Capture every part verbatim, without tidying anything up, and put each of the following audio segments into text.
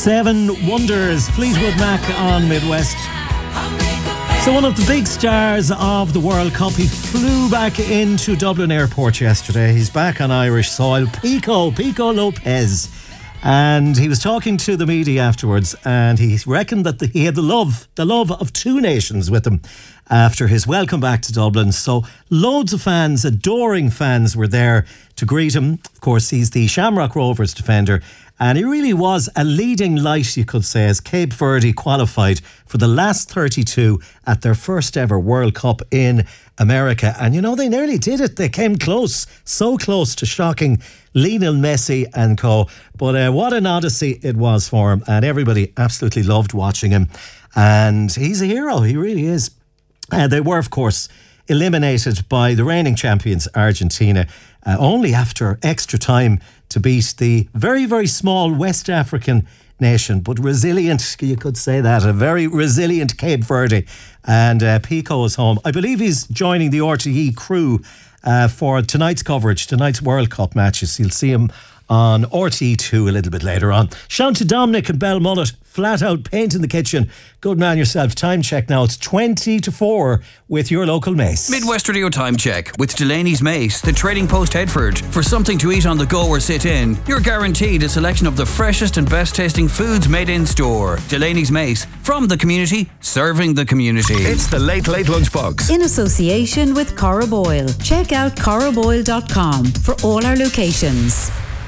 Seven Wonders, Fleetwood Mac on Midwest. So one of the big stars of the World Cup, he flew back into Dublin Airport yesterday. He's back on Irish soil. Pico, Pico Lopez. And he was talking to the media afterwards, and he reckoned that the, he had the love, the love of two nations with him after his welcome back to Dublin. So loads of fans, adoring fans, were there to greet him. Of course, he's the Shamrock Rovers defender, and he really was a leading light, you could say, as Cape Verde qualified for the last thirty-two at their first ever World Cup in America. And you know, they nearly did it. They came close, so close to shocking Lionel Messi and co. But uh, what an odyssey it was for him, and everybody absolutely loved watching him. And he's a hero, he really is. Uh, they were, of course, eliminated by the reigning champions, Argentina, uh, only after extra time to beat the very, very small West African nation, but resilient, you could say that, a very resilient Cape Verde. And uh, Pico is home. I believe he's joining the R T E crew uh, for tonight's coverage, tonight's World Cup matches. You'll see him on R T E two a little bit later on. Shout to Dominic and Belmullet, flat out paint in the kitchen. Good man yourself. Time check now. It's twenty to four with your local Mace. Midwest Radio Time Check with Delaney's Mace, the Trading Post Headford. For something to eat on the go or sit in, you're guaranteed a selection of the freshest and best tasting foods made in store. Delaney's Mace, from the community, serving the community. It's the Late Late Lunchbox. In association with Corriboyle. Check out corriboyle dot com for all our locations.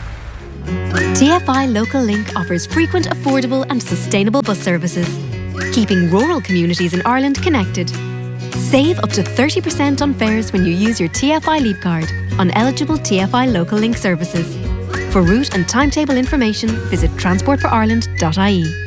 T F I Local Link offers frequent, affordable and sustainable bus services, keeping rural communities in Ireland connected. Save up to thirty percent on fares when you use your T F I Leap card on eligible T F I Local Link services. For route and timetable information, visit transport for ireland dot I E.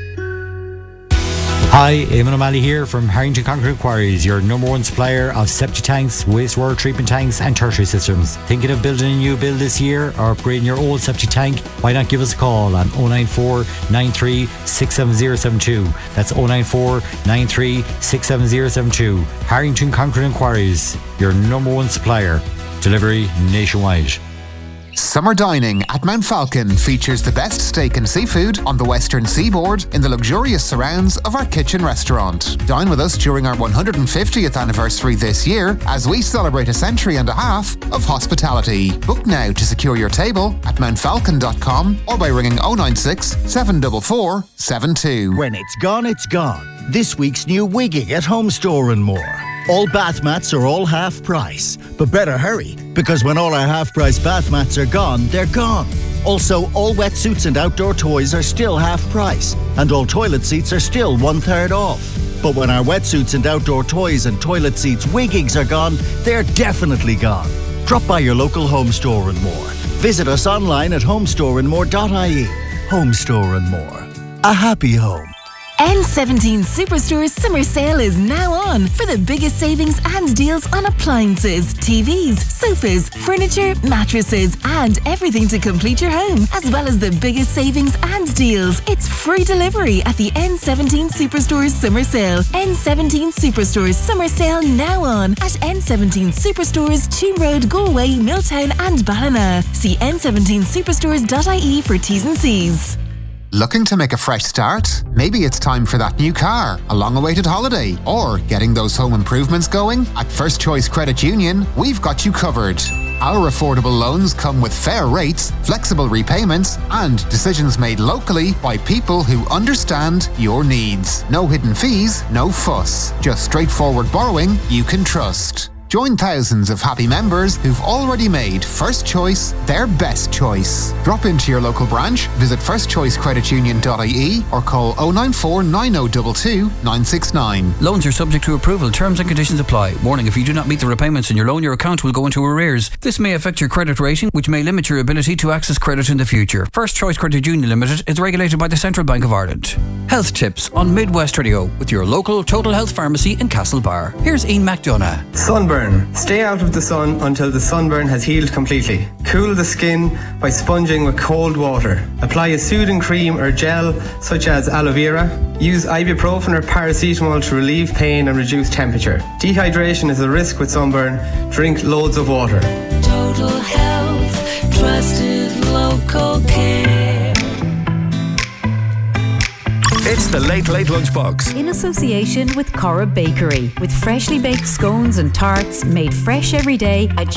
Hi, Eamon O'Malley here from Harrington Concrete Quarries, your number one supplier of septic tanks, wastewater treatment tanks and tertiary systems. Thinking of building a new build this year or upgrading your old septic tank? Why not give us a call on oh nine four, nine three, six seven zero seven two. That's oh nine four, nine three, six seven zero seven two. Harrington Concrete Quarries, your number one supplier. Delivery nationwide. Summer dining at Mount Falcon features the best steak and seafood on the western seaboard in the luxurious surrounds of our kitchen restaurant. Dine with us during our one hundred fiftieth anniversary this year as we celebrate a century and a half of hospitality. Book now to secure your table at mount falcon dot com or by ringing oh nine six, seven four four, seven two. When it's gone, it's gone. This week's new Wigging at Home Store and More. All bath mats are all half price, but better hurry, because when all our half price bath mats are gone, they're gone. Also, all wetsuits and outdoor toys are still half price, and all toilet seats are still one third off. But when our wetsuits and outdoor toys and toilet seats Wiggings are gone, they're definitely gone. Drop by your local Home Store and More. Visit us online at home store and more dot I E. Home Store and More. A happy home. N seventeen Superstore's summer sale is now on for the biggest savings and deals on appliances, T Vs, sofas, furniture, mattresses and everything to complete your home, as well as the biggest savings and deals. It's free delivery at the N seventeen Superstore's summer sale. N seventeen Superstore's summer sale now on at N seventeen Superstores, Toome Road, Galway, Milltown and Ballina. See n seventeen superstores dot I E for T's and C's. Looking to make a fresh start? Maybe it's time for that new car, a long-awaited holiday, or getting those home improvements going? At First Choice Credit Union, we've got you covered. Our affordable loans come with fair rates, flexible repayments, and decisions made locally by people who understand your needs. No hidden fees, no fuss. Just straightforward borrowing you can trust. Join thousands of happy members who've already made First Choice their best choice. Drop into your local branch, visit first choice credit union dot I E or call oh nine four, nine oh two two, nine six nine. Loans are subject to approval. Terms and conditions apply. Warning, if you do not meet the repayments in your loan, your account will go into arrears. This may affect your credit rating, which may limit your ability to access credit in the future. First Choice Credit Union Limited is regulated by the Central Bank of Ireland. Health tips on Midwest Radio with your local Total Health Pharmacy in Castlebar. Here's Ian McDonough. Sunburn. Stay out of the sun until the sunburn has healed completely. Cool the skin by sponging with cold water. Apply a soothing cream or gel such as aloe vera. Use ibuprofen or paracetamol to relieve pain and reduce temperature. Dehydration is a risk with sunburn. Drink loads of water. Total Health, trusted local care. It's the Late Late Lunchbox. In association with Cora Bakery, with freshly baked scones and tarts made fresh every day at